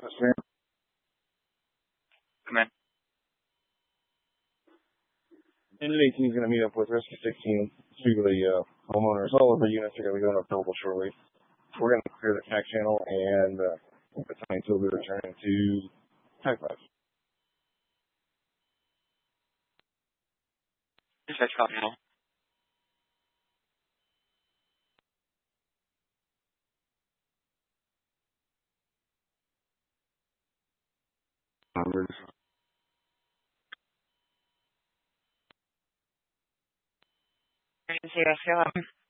Yes, ma'am. Come in. Unit 18 is going to meet up with Rescue 16, speak with the homeowners. All of the units are going to be going up Noble shortly. We're going to clear the tack channel and the time until we return to tack 5. Dispatch copy now. Numbers. Emergency rescue.